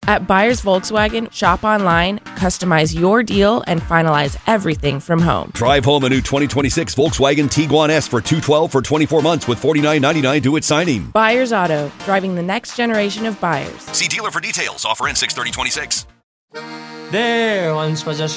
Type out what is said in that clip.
At Buyers Volkswagen, shop online, customize your deal, and finalize everything from home. Drive home a new 2026 Volkswagen Tiguan S for $212 for 24 months with $49.99 due at signing. Buyers Auto, driving the next generation of buyers. See dealer for details. Offer ends 6/30/26. There once was a